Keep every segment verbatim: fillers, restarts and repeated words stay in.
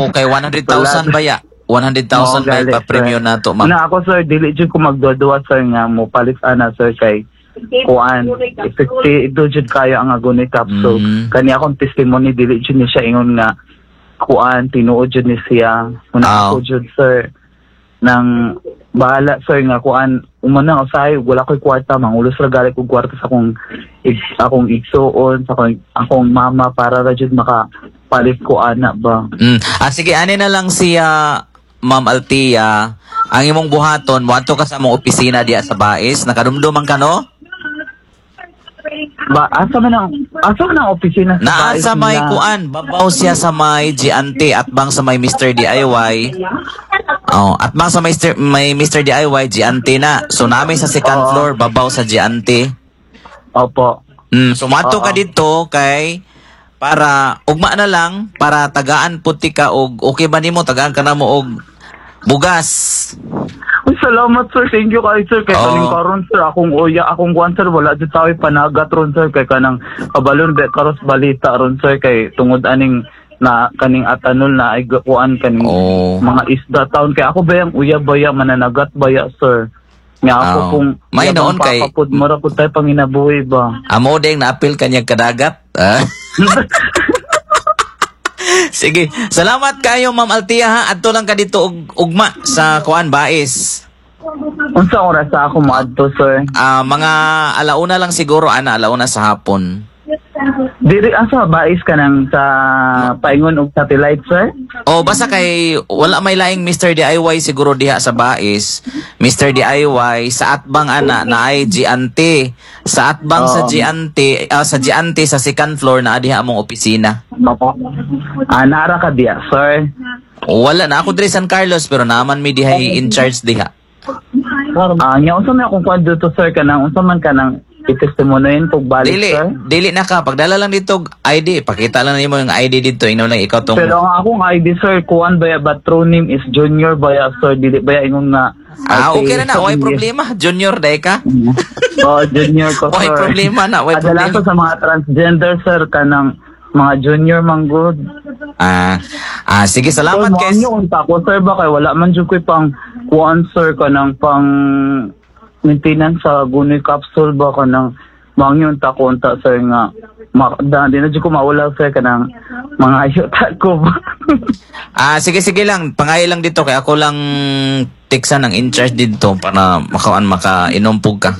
Oh, kay one hundred thousand ba ya? one hundred thousand Oo, ba gali, pa-premium sir. na to, ma'am? Na ako sir, dili jud ko magduduwa sir nga mo palit ana sir kay kuan fifty do jud kayo ang agunay capsule. Mm. Kani akong testimony dili jud ni siya ingon nga kuan tinuod jud ni siya. Una Oh. ako jud sir nang bahala sir nga kuan umana usahay wala koy kwarta mangulos ra gali kog kwarta sa akong ig, akong igsuon sa akong, akong mama para ra jud maka palit ko ana ba. Mm. Ah, sige, ani na lang siya, Ma'am Altia. Ang imong buhaton, wato ka sa mong opisina diya sa Bais. Nakadumduman ka, no? Ba asa man ang asa man ang opisina Naa Bais sa may na- kuan, babaw siya sa may Giante at bang sa may mister D I Y. Oh, at bang sa may mister may mister D I Y Giante na. So namin sa second Oo. floor, babaw sa Giante. Opo. Mm, so mato ka Oo. dito kay para ugma na lang para tagaan puti ka og okay ba nimo tagaan ka na mo og bugas. Uy, salamat sir. Thank you kay sir. Kay Oo. kaning karon sir. Akong uya, akong kuan sir. Wala dito tayo panagat ron sir. Kay kanang kabalon be karos balita ron sir. Kay tungod aning na kaning atanol na ay kuan kaning Oo. mga isda taon. Kay ako bayang uya baya mananagat baya sir. Nga ako Oo. kung May noon kay- papapud mo ra pud tayo panginabuhi ba. Amo ding naapil kanya kadagat. Ah. Sige, salamat kayo Ma'am Altia ha. Adto lang ka dito og ugma sa kuan Bais. Unsa oras sa ako moadto sir? Ah, mga alauna lang siguro ana, alauna sa hapon. Diri asa bais ka nang sa paingon og satellite sir? O basta kay wala may laing mister D I Y siguro diha sa Bais. mister D I Y sa atbang ana na ay Giante. Sa atbang sa Oo. Giante, ah, sa Giante sa second floor na diha among opisina. Opo. Ah, nara ka diya sir. O, wala na ako diri San Carlos pero naman mi diha in charge diha. Ah, nya unsa man akong kuan dito sir kanang unsa man kanang i-testimoniin pug balik Dili, sir? dili na ka pagdala lang dito og I D, pakita lang nimo yung I D dito, ino lang ikaw tong. Pero ang akong I D sir kuan baya but true name is Junior baya sir dili baya ingon nga Ah, ate, okay na na, way yes. problema. Junior day ka. Oh, Junior ko Way sir. problema na, way Adala problema. ko sa mga transgender sir kanang mga junior man good. Ah, ah sige, salamat Sir, guys. mo unta ko sir ba kay wala man jud koy pang kuan sir kanang pang maintenance sa gunay capsule ba kanang mangyon ta ko unta sir nga ma, da, di na jud ko maulaw sir kanang mga ayuta ko ba. Ah, sige sige lang, pangay lang dito kay ako lang tiksan ng in charge dito para makaan makainumpog ka.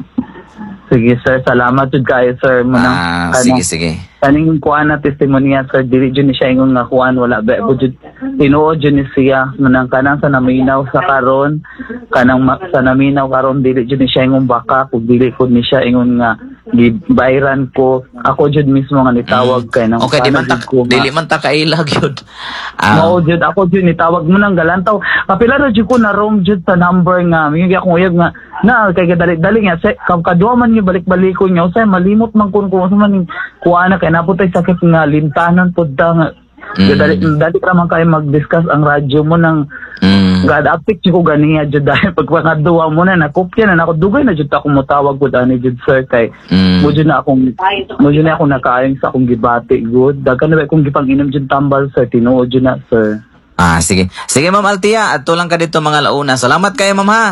Sige sir, salamat jud kayo sir. Manang, Ah, kanang- sige sige. Kaning kuan na testimonya sir, dili jud ni siya ingon nga kuan wala ba jud tinuod jud ni siya manang kanang sa naminaw sa karon kanang ma, sa naminaw karon dili jud ni siya ingon baka kung dili ko ni siya ingon nga gibayran ko ako jud mismo nga nitawag kay nang Okay, di man ta, sana jud ko nga- dili man ta kailag yun. Ah, Mao jud ako jud nitawag mo nang galantaw. Kapila ra jud ko na roam jud sa number nga mingi akong uyab nga na kay dali-dali nga sa kadua man ni balik-balik ko nya usay malimot man kun ko sa man kuana kay naputay sakit nga lintanan pud ta nga Mm. dali dali ra man kay mag-discuss ang radyo mo nang mm, God update jud ko ganiya jud dahil pag pagkadua mo na nakopya na nako dugay na jud ta ko motawag pud ani jud sir kay mm. mo jud na akong mo jud na akong nakaayong sa akong gibati good daghan na ba akong gipang-inom jud tambal sir tinuod jud na sir. Ah, sige. Sige Ma'am Altia, adto lang ka dito mga launa. Salamat kayo Ma'am ha.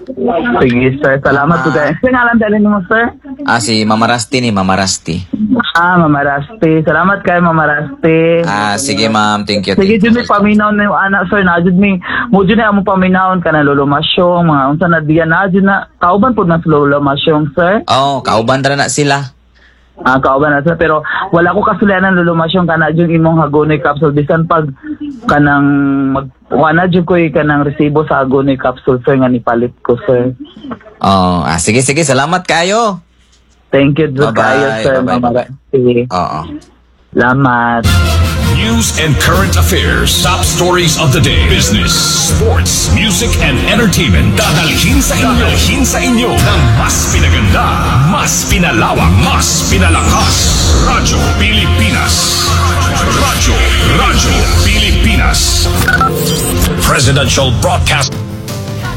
Sige sir, salamat po kayo. Sino alam dali mo sir? Ah, si Mama Rasti ni Mama Rasti. Ah, Mama Rasti. Salamat kayo Mama Rasti. Ah, sige Ma'am, thank you. Sige, thank you. dyan may paminaw na yung anak sir. Na dyan may, mo dyan na mo paminawon ka na lulumasyong. Mga unsa na diyan na dyan na, kauban po na sa lulumasyong sir. Oh, kauban ra na sila. Ah, kauban na sir. Pero wala ko kasulanan lulumasyong ka na dyan imong hagonay capsule. Bisan pag kanang mag, wala dyan ko kanang resibo sa hagonay capsule sir nga nipalit ko sir. Oh, ah, sige sige, salamat kayo. Thank you dyan Bye-bye, kayo sir. bye-bye, Mama bye-bye. Rasti. Oo. Salamat. News and current affairs. Top stories of the day. Business, sports, music, and entertainment. Dadalhin sa inyo. Dadalhin sa inyo ng mas pinaganda, mas pinalawak, mas pinalakas. Radyo Pilipinas. Radyo, Radyo Pilipinas. Presidential Broadcast.